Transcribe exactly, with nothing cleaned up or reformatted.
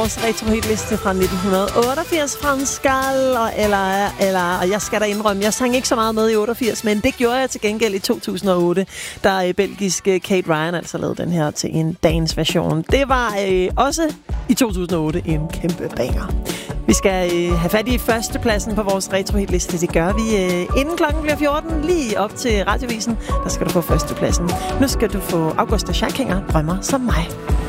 Vores retrohitliste fra nitten otteogfirs fra en skal, og, eller, eller, og jeg skal da indrømme, jeg sang ikke så meget med i otteogfirs, men det gjorde jeg til gengæld i to tusind og otte, da belgiske Kate Ryan altså lavede den her til en dance-version. Det var øh, også i to tusind og otte en kæmpe banger. Vi skal øh, have fat i førstepladsen på vores retrohitliste. Det gør vi øh, inden klokken bliver fjorten, lige op til Radiovisen. Der skal du få førstepladsen. Nu skal du få Augusta Schackinger, Drømmer som mig.